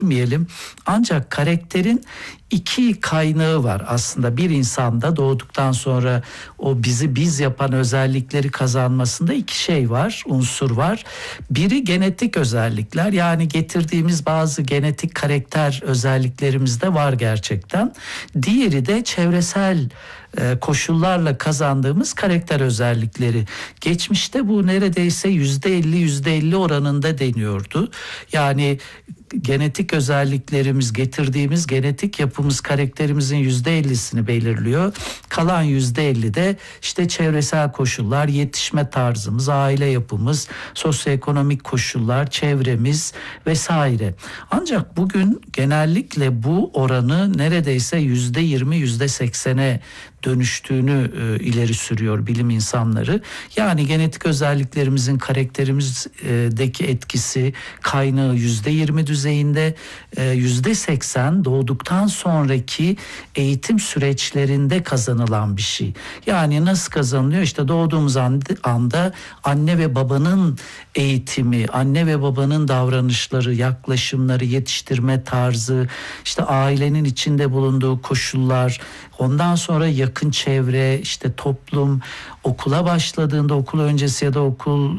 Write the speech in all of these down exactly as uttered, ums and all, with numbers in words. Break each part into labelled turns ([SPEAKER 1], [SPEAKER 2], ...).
[SPEAKER 1] demeyelim. Ancak karakterin iki kaynağı var aslında. Bir insanda doğduktan sonra o bizi biz yapan özellikleri kazanmasında iki şey var, unsur var. Biri genetik özellikler, yani getirdiğimiz bazı genetik karakter özelliklerimiz de var gerçekten. Diğeri de çevresel koşullarla kazandığımız karakter özellikleri. Geçmişte bu neredeyse yüzde elli yüzde elli oranında deniyordu. Yani genetik özelliklerimiz, getirdiğimiz genetik yapımız karakterimizin yüzde ellisini belirliyor. Kalan yüzde elli de işte çevresel koşullar, yetişme tarzımız, aile yapımız, sosyoekonomik koşullar, çevremiz vesaire. Ancak bugün genellikle bu oranı neredeyse yüzde yirmi yüzde seksene dönüştüğünü e, ileri sürüyor bilim insanları. Yani genetik özelliklerimizin karakterimizdeki etkisi, kaynağı yüzde yirmi düzeyinde, yüzde seksen doğduktan sonraki eğitim süreçlerinde kazanılan bir şey. Yani nasıl kazanılıyor? İşte doğduğumuz anda anne ve babanın eğitimi, anne ve babanın davranışları, yaklaşımları, yetiştirme tarzı, işte ailenin içinde bulunduğu koşullar, ondan sonra yakın çevre, işte toplum, okula başladığında, okul öncesi ya da okul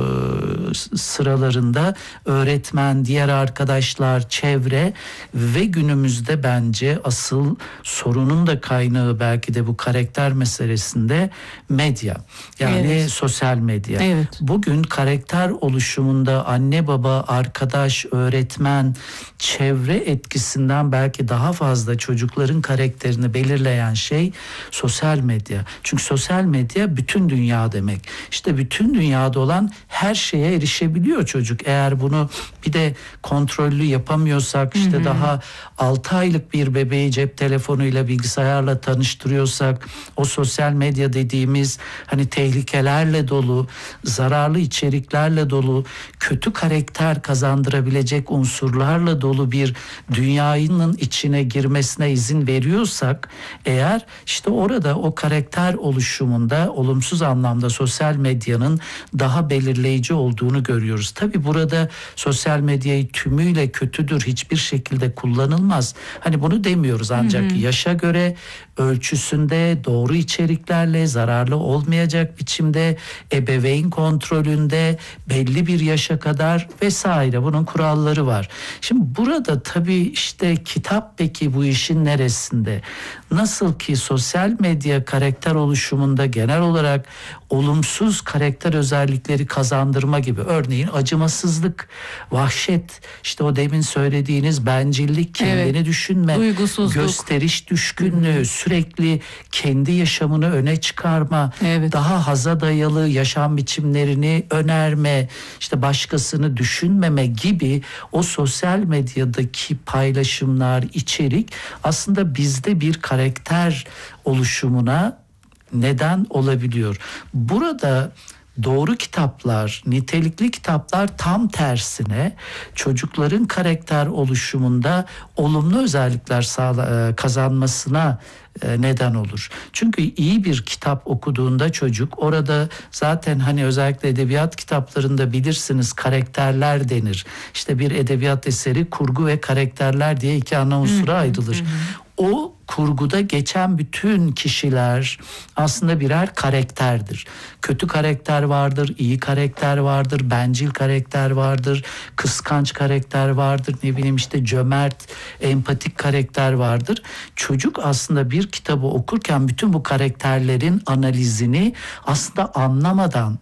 [SPEAKER 1] e, sıralarında öğretmen, diğer arkadaşlar, çevre ve günümüzde bence asıl sorunun da kaynağı belki de bu karakter meselesinde medya. Yani evet. sosyal medya. Evet. Bugün karakter oluşumunda anne baba, arkadaş, öğretmen, çevre etkisinden belki daha fazla çocukların karakterini belirleyen şey sosyal medya. Çünkü sosyal medya bütün dünya demek. İşte bütün dünyada olan her şeye erişebiliyor çocuk. Eğer bunu bir de kontrollü yapamıyorsak, işte hı hı. daha altı aylık bir bebeği cep telefonuyla, bilgisayarla tanıştırıyorsak, o sosyal medya dediğimiz hani tehlikelerle dolu, zararlı içeriklerle dolu, kötü karakter kazandırabilecek unsurlarla dolu bir dünyanın içine girmesine izin veriyorsak eğer, işte orada o karakter oluşumunda olumsuz anlamda sosyal medyanın daha belirleyici olduğunu görüyoruz. Tabii burada sosyal medyayı tümüyle kötüdür, hiçbir şekilde kullanılmaz. Hani bunu demiyoruz, ancak hı hı. yaşa göre, ölçüsünde, doğru içeriklerle, zararlı olmayacak biçimde, ebeveyn kontrolünde, belli bir yaşa kadar vesaire, bunun kuralları var. Şimdi burada tabii işte kitap peki bu işin neresinde? Nasıl ki sosyal medya karakter oluşumunda genel olarak olumsuz karakter özellikleri kazandırma gibi, örneğin acımasızlık, vahşet, işte o demin söylediğiniz bencillik, kendini evet. düşünme, gösteriş düşkünlüğü, Hı-hı. sürekli kendi yaşamını öne çıkarma, evet. daha haza dayalı yaşam biçimlerini önerme, işte başkasını düşünmeme gibi o sosyal medyadaki paylaşımlar, içerik aslında bizde bir karakter oluşumuna neden olabiliyor. Burada doğru kitaplar, nitelikli kitaplar tam tersine çocukların karakter oluşumunda olumlu özellikler sağla, kazanmasına neden olur. Çünkü iyi bir kitap okuduğunda çocuk, orada zaten hani özellikle edebiyat kitaplarında bilirsiniz karakterler denir. İşte bir edebiyat eseri kurgu ve karakterler diye iki ana unsura ayrılır. Hı hı. O kurguda geçen bütün kişiler aslında birer karakterdir. Kötü karakter vardır, iyi karakter vardır, bencil karakter vardır, kıskanç karakter vardır, ne bileyim işte cömert, empatik karakter vardır. Çocuk aslında bir kitabı okurken bütün bu karakterlerin analizini aslında anlamadan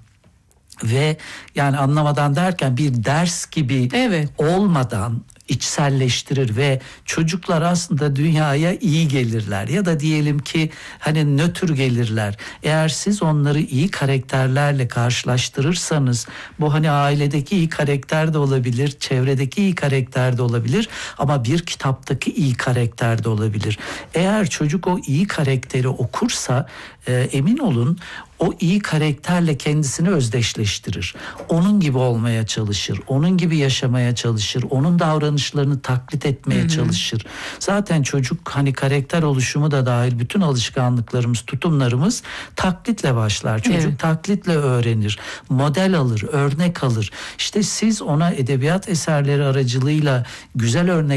[SPEAKER 1] ve yani anlamadan derken bir ders gibi evet. olmadan içselleştirir ve çocuklar aslında dünyaya iyi gelirler ya da diyelim ki hani nötr gelirler. Eğer siz onları iyi karakterlerle karşılaştırırsanız, bu hani ailedeki iyi karakter de olabilir, çevredeki iyi karakter de olabilir ama bir kitaptaki iyi karakter de olabilir. Eğer çocuk o iyi karakteri okursa e, emin olun o iyi karakterle kendisini özdeşleştirir. Onun gibi olmaya çalışır. Onun gibi yaşamaya çalışır. Onun davranışlarını taklit etmeye Hı-hı. çalışır. Zaten çocuk hani karakter oluşumu da dahil bütün alışkanlıklarımız, tutumlarımız taklitle başlar. Çocuk evet. taklitle öğrenir. Model alır, örnek alır. İşte siz ona edebiyat eserleri aracılığıyla güzel örnek